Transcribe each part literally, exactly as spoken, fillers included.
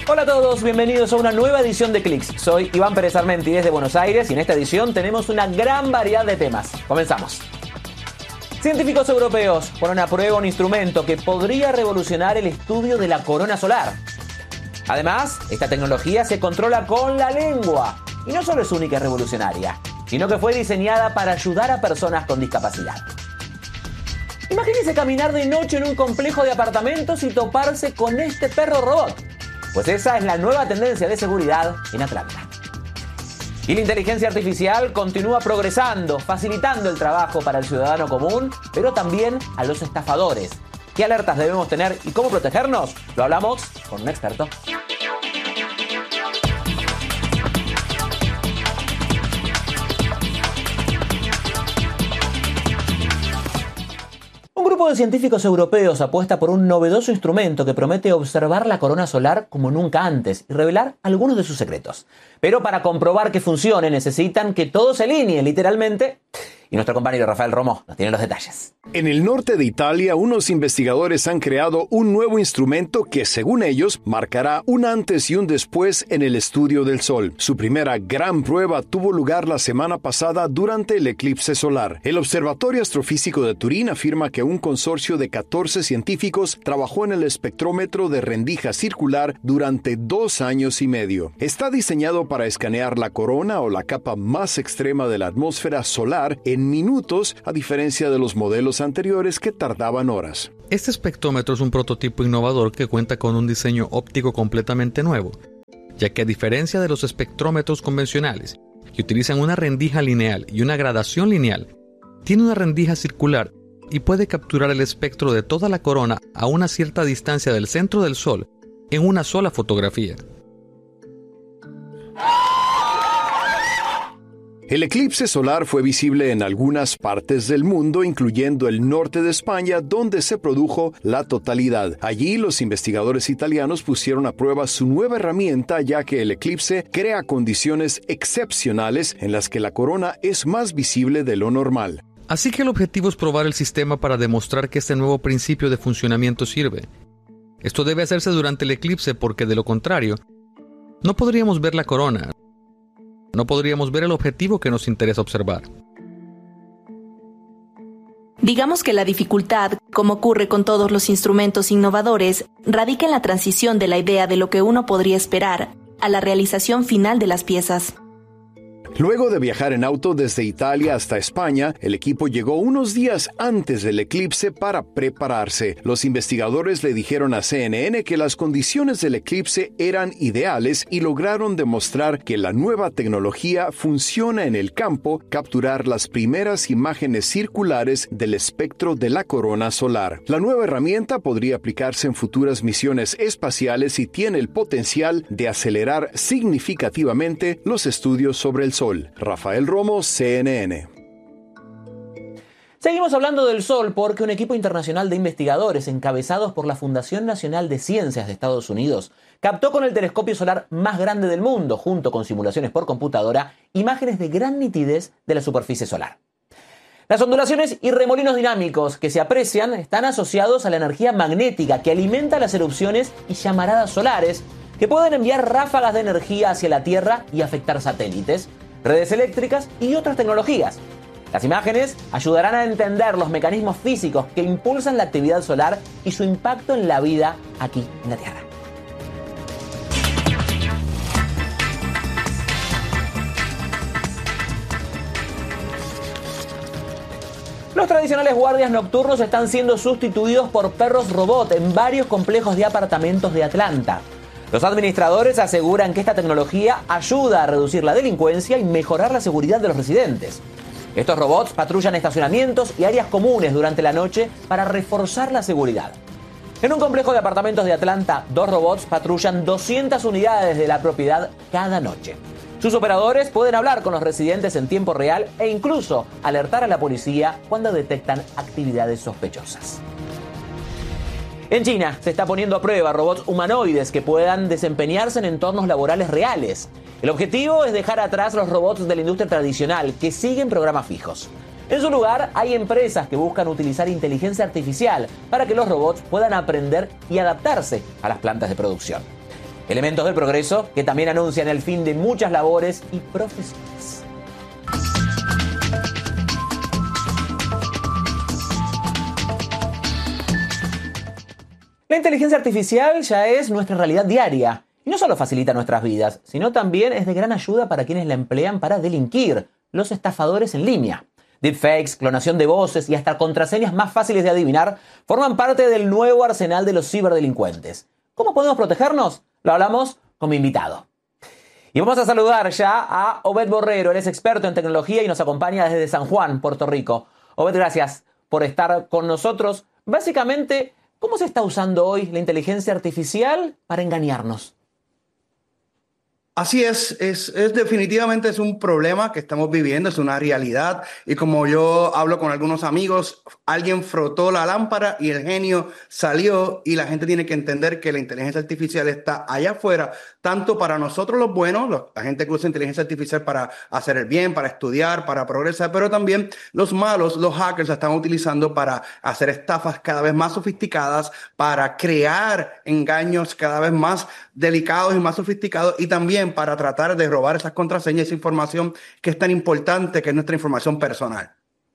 Hola a todos, bienvenidos a una nueva edición de Clix. Soy Iván Pérez Armenti desde Buenos Aires y en esta edición tenemos una gran variedad de temas. Comenzamos. Científicos europeos ponen a prueba un instrumento que podría revolucionar el estudio de la corona solar. Además, esta tecnología se controla con la lengua y no solo es única y revolucionaria, sino que fue diseñada para ayudar a personas con discapacidad. Imagínense caminar de noche en un complejo de apartamentos y toparse con este perro robot. Pues esa es la nueva tendencia de seguridad en Atlanta. Y la inteligencia artificial continúa progresando, facilitando el trabajo para el ciudadano común, pero también a los estafadores. ¿Qué alertas debemos tener y cómo protegernos? Lo hablamos con un experto. Un grupo de científicos europeos apuesta por un novedoso instrumento que promete observar la corona solar como nunca antes y revelar algunos de sus secretos. Pero para comprobar que funcione necesitan que todo se alinee, literalmente. Y nuestro compañero Rafael Romo nos tiene los detalles. En el norte de Italia, unos investigadores han creado un nuevo instrumento que, según ellos, marcará un antes y un después en el estudio del Sol. Su primera gran prueba tuvo lugar la semana pasada durante el eclipse solar. El Observatorio Astrofísico de Turín afirma que un consorcio de catorce científicos trabajó en el espectrómetro de rendija circular durante dos años y medio. Está diseñado para escanear la corona o la capa más extrema de la atmósfera solar en minutos, a diferencia de los modelos anteriores que tardaban horas. Este espectrómetro es un prototipo innovador que cuenta con un diseño óptico completamente nuevo, ya que a diferencia de los espectrómetros convencionales, que utilizan una rendija lineal y una gradación lineal, tiene una rendija circular y puede capturar el espectro de toda la corona a una cierta distancia del centro del Sol en una sola fotografía. El eclipse solar fue visible en algunas partes del mundo, incluyendo el norte de España, donde se produjo la totalidad. Allí, los investigadores italianos pusieron a prueba su nueva herramienta, ya que el eclipse crea condiciones excepcionales en las que la corona es más visible de lo normal. Así que el objetivo es probar el sistema para demostrar que este nuevo principio de funcionamiento sirve. Esto debe hacerse durante el eclipse porque, de lo contrario, no podríamos ver la corona. No podríamos ver el objetivo que nos interesa observar. Digamos que la dificultad, como ocurre con todos los instrumentos innovadores, radica en la transición de la idea de lo que uno podría esperar a la realización final de las piezas. Luego de viajar en auto desde Italia hasta España, el equipo llegó unos días antes del eclipse para prepararse. Los investigadores le dijeron a C N N que las condiciones del eclipse eran ideales y lograron demostrar que la nueva tecnología funciona en el campo, capturar las primeras imágenes circulares del espectro de la corona solar. La nueva herramienta podría aplicarse en futuras misiones espaciales y tiene el potencial de acelerar significativamente los estudios sobre el Sol. Rafael Romo, C N N. Seguimos hablando del Sol porque un equipo internacional de investigadores encabezados por la Fundación Nacional de Ciencias de Estados Unidos captó con el telescopio solar más grande del mundo, junto con simulaciones por computadora, imágenes de gran nitidez de la superficie solar. Las ondulaciones y remolinos dinámicos que se aprecian están asociados a la energía magnética que alimenta las erupciones y llamaradas solares, que pueden enviar ráfagas de energía hacia la Tierra y afectar satélites, redes eléctricas y otras tecnologías. Las imágenes ayudarán a entender los mecanismos físicos que impulsan la actividad solar y su impacto en la vida aquí en la Tierra. Los tradicionales guardias nocturnos están siendo sustituidos por perros robot en varios complejos de apartamentos de Atlanta. Los administradores aseguran que esta tecnología ayuda a reducir la delincuencia y mejorar la seguridad de los residentes. Estos robots patrullan estacionamientos y áreas comunes durante la noche para reforzar la seguridad. En un complejo de apartamentos de Atlanta, dos robots patrullan doscientas unidades de la propiedad cada noche. Sus operadores pueden hablar con los residentes en tiempo real e incluso alertar a la policía cuando detectan actividades sospechosas. En China se está poniendo a prueba robots humanoides que puedan desempeñarse en entornos laborales reales. El objetivo es dejar atrás los robots de la industria tradicional que siguen programas fijos. En su lugar, hay empresas que buscan utilizar inteligencia artificial para que los robots puedan aprender y adaptarse a las plantas de producción. Elementos del progreso que también anuncian el fin de muchas labores y profesiones. La inteligencia artificial ya es nuestra realidad diaria y no solo facilita nuestras vidas, sino también es de gran ayuda para quienes la emplean para delinquir, los estafadores en línea. Deepfakes, clonación de voces y hasta contraseñas más fáciles de adivinar forman parte del nuevo arsenal de los ciberdelincuentes. ¿Cómo podemos protegernos? Lo hablamos con mi invitado. Y vamos a saludar ya a Obed Borrero. Él es experto en tecnología y nos acompaña desde San Juan, Puerto Rico. Obed, gracias por estar con nosotros. Básicamente, ¿cómo se está usando hoy la inteligencia artificial para engañarnos? Así es, es, es definitivamente es un problema que estamos viviendo, es una realidad. Y como yo hablo con algunos amigos, alguien frotó la lámpara y el genio salió, y la gente tiene que entender que la inteligencia artificial está allá afuera, tanto para nosotros los buenos, los, la gente que usa inteligencia artificial para hacer el bien, para estudiar, para progresar, pero también los malos, los hackers, la están utilizando para hacer estafas cada vez más sofisticadas, para crear engaños cada vez más delicados y más sofisticados, y también para tratar de robar esas contraseñas, esa información que es tan importante, que es nuestra información personal.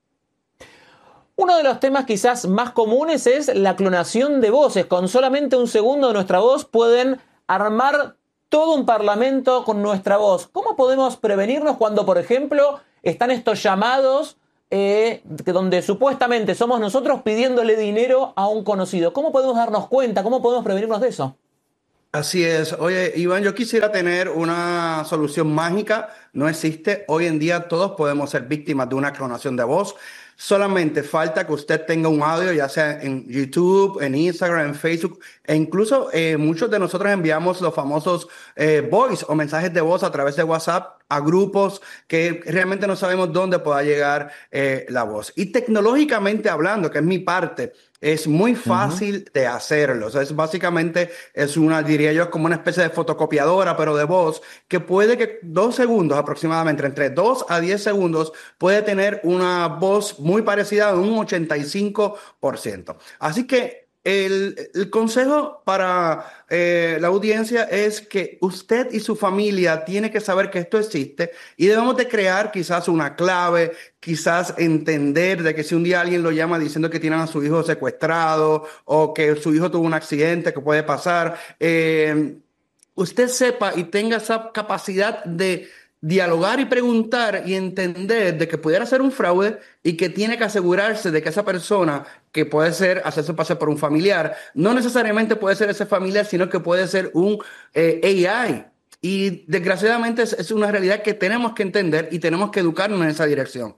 Uno de los temas quizás más comunes es la clonación de voces. Con solamente un segundo de nuestra voz pueden armar todo un parlamento con nuestra voz. ¿Cómo podemos prevenirnos cuando, por ejemplo, están estos llamados eh, donde supuestamente somos nosotros pidiéndole dinero a un conocido? ¿Cómo podemos darnos cuenta? ¿Cómo podemos prevenirnos de eso? Así es. Oye, Iván, yo quisiera tener una solución mágica. No existe. Hoy en día todos podemos ser víctimas de una clonación de voz. Solamente falta que usted tenga un audio, ya sea en YouTube, en Instagram, en Facebook, e incluso eh, muchos de nosotros enviamos los famosos eh, voice o mensajes de voz a través de WhatsApp a grupos que realmente no sabemos dónde pueda llegar eh, la voz. Y tecnológicamente hablando, que es mi parte, es muy fácil uh-huh. de hacerlo. O sea, es básicamente, es una, diría yo, es como una especie de fotocopiadora, pero de voz, que puede que dos segundos aproximadamente, entre dos a diez segundos, puede tener una voz muy parecida a un ochenta y cinco por ciento. Así que El, el consejo para eh, la audiencia es que usted y su familia tienen que saber que esto existe, y debemos de crear quizás una clave, quizás entender de que si un día alguien lo llama diciendo que tienen a su hijo secuestrado o que su hijo tuvo un accidente que puede pasar, eh, usted sepa y tenga esa capacidad de dialogar y preguntar y entender de que pudiera ser un fraude, y que tiene que asegurarse de que esa persona, que puede ser hacerse pasar por un familiar, no necesariamente puede ser ese familiar, sino que puede ser un eh, A I. Y desgraciadamente es, es una realidad que tenemos que entender y tenemos que educarnos en esa dirección.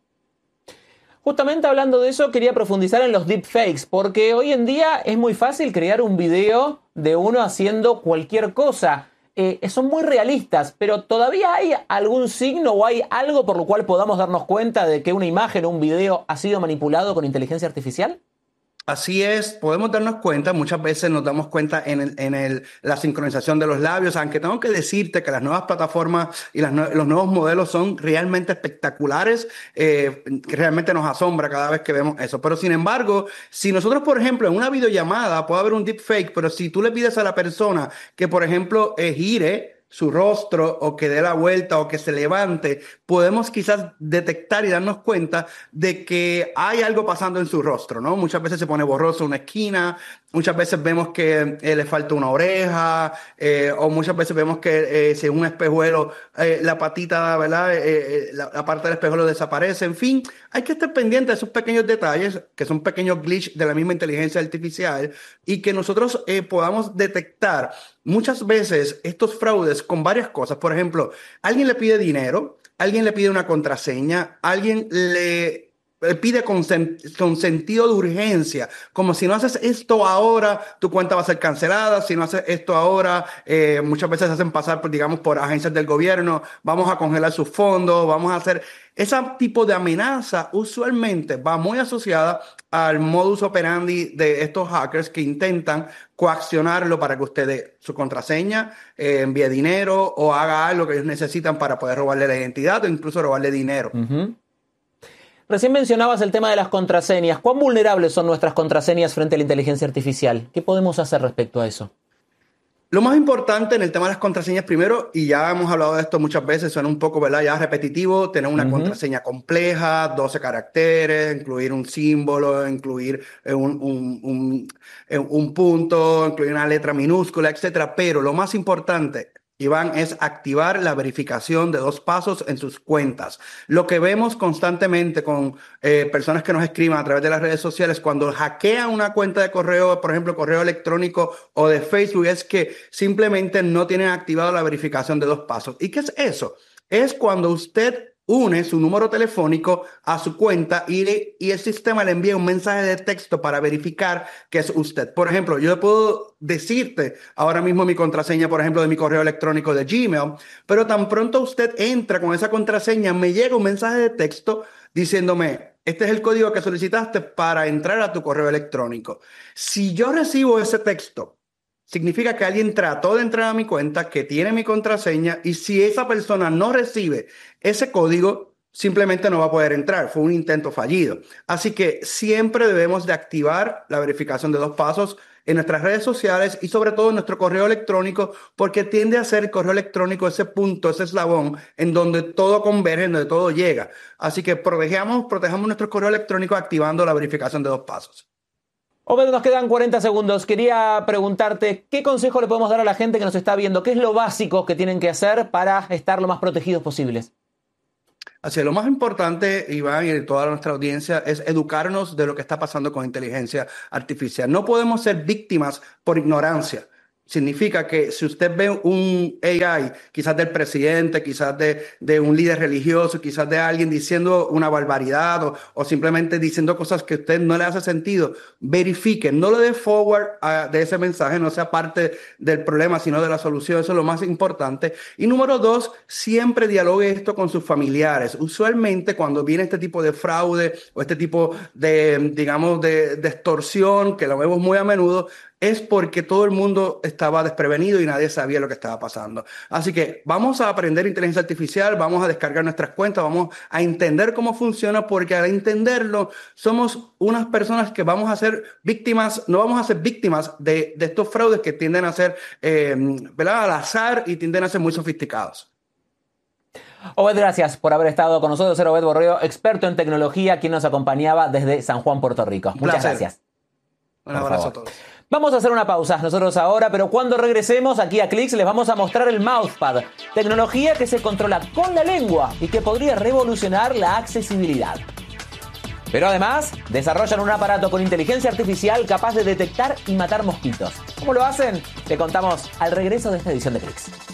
Justamente hablando de eso, quería profundizar en los deepfakes, porque hoy en día es muy fácil crear un video de uno haciendo cualquier cosa. Eh, son muy realistas, pero ¿todavía hay algún signo o hay algo por lo cual podamos darnos cuenta de que una imagen o un video ha sido manipulado con inteligencia artificial? Así es, podemos darnos cuenta, muchas veces nos damos cuenta en, el, en el, la sincronización de los labios, aunque tengo que decirte que las nuevas plataformas y las, los nuevos modelos son realmente espectaculares, eh, que realmente nos asombra cada vez que vemos eso. Pero sin embargo, si nosotros, por ejemplo, en una videollamada puede haber un deepfake, pero si tú le pides a la persona que, por ejemplo, eh, gire su rostro o que dé la vuelta o que se levante, podemos quizás detectar y darnos cuenta de que hay algo pasando en su rostro, ¿no? Muchas veces se pone borroso una esquina, muchas veces vemos que eh, le falta una oreja, eh, o muchas veces vemos que eh, si en un espejuelo eh, la patita, ¿verdad? Eh, eh, la, la parte del espejuelo desaparece. En fin, hay que estar pendiente de esos pequeños detalles, que son pequeños glitches de la misma inteligencia artificial, y que nosotros eh, podamos detectar muchas veces estos fraudes con varias cosas. Por ejemplo, alguien le pide dinero, alguien le pide una contraseña, alguien le pide con, con sentido de urgencia, como si no haces esto ahora, tu cuenta va a ser cancelada, si no haces esto ahora, eh, muchas veces se hacen pasar por, digamos, por agencias del gobierno, vamos a congelar sus fondos, vamos a hacer... Ese tipo de amenaza usualmente va muy asociada al modus operandi de estos hackers que intentan coaccionarlo para que usted dé su contraseña, eh, envíe dinero o haga algo que ellos necesitan para poder robarle la identidad o incluso robarle dinero. Uh-huh. Recién mencionabas el tema de las contraseñas. ¿Cuán vulnerables son nuestras contraseñas frente a la inteligencia artificial? ¿Qué podemos hacer respecto a eso? Lo más importante en el tema de las contraseñas, primero, y ya hemos hablado de esto muchas veces, suena un poco, ¿verdad?, ya repetitivo, tener una uh-huh. contraseña compleja, doce caracteres, incluir un símbolo, incluir un, un, un, un punto, incluir una letra minúscula, etcétera. Pero lo más importante, Iván, es activar la verificación de dos pasos en sus cuentas. Lo que vemos constantemente con eh, personas que nos escriben a través de las redes sociales cuando hackean una cuenta de correo, por ejemplo, correo electrónico o de Facebook, es que simplemente no tienen activado la verificación de dos pasos. ¿Y qué es eso? Es cuando usted une su número telefónico a su cuenta y, y el sistema le envía un mensaje de texto para verificar que es usted. Por ejemplo, yo puedo decirte ahora mismo mi contraseña, por ejemplo, de mi correo electrónico de Gmail, pero tan pronto usted entra con esa contraseña, me llega un mensaje de texto diciéndome, este es el código que solicitaste para entrar a tu correo electrónico. Si yo recibo ese texto, significa que alguien trató de entrar a mi cuenta, que tiene mi contraseña, y si esa persona no recibe ese código, simplemente no va a poder entrar. Fue un intento fallido. Así que siempre debemos de activar la verificación de dos pasos en nuestras redes sociales y sobre todo en nuestro correo electrónico, porque tiende a ser el correo electrónico ese punto, ese eslabón en donde todo converge, en donde todo llega. Así que protejamos, protejamos nuestro correo electrónico activando la verificación de dos pasos. Obed, nos quedan cuarenta segundos. Quería preguntarte, ¿qué consejo le podemos dar a la gente que nos está viendo? ¿Qué es lo básico que tienen que hacer para estar lo más protegidos posibles? Así, lo más importante, Iván, y toda nuestra audiencia, es educarnos de lo que está pasando con inteligencia artificial. No podemos ser víctimas por ignorancia. Significa que si usted ve un A I, quizás del presidente, quizás de, de un líder religioso, quizás de alguien diciendo una barbaridad o, o simplemente diciendo cosas que a usted no le hace sentido, verifique, no le dé forward a, de ese mensaje, no sea parte del problema, sino de la solución. Eso es lo más importante. Y número dos, siempre dialogue esto con sus familiares. Usualmente cuando viene este tipo de fraude o este tipo de, digamos, de, de extorsión, que lo vemos muy a menudo, es porque todo el mundo estaba desprevenido y nadie sabía lo que estaba pasando. Así que vamos a aprender inteligencia artificial, vamos a descargar nuestras cuentas, vamos a entender cómo funciona, porque al entenderlo somos unas personas que vamos a ser víctimas, no vamos a ser víctimas de, de estos fraudes que tienden a ser, eh, ¿verdad?, al azar y tienden a ser muy sofisticados. Obed, gracias por haber estado con nosotros. Era Obed Borreo, experto en tecnología, quien nos acompañaba desde San Juan, Puerto Rico. Muchas Placer. gracias. Un abrazo a todos. Vamos a hacer una pausa nosotros ahora, pero cuando regresemos aquí a Clix les vamos a mostrar el Mousepad, tecnología que se controla con la lengua y que podría revolucionar la accesibilidad. Pero además, desarrollan un aparato con inteligencia artificial capaz de detectar y matar mosquitos. ¿Cómo lo hacen? Te contamos al regreso de esta edición de Clix.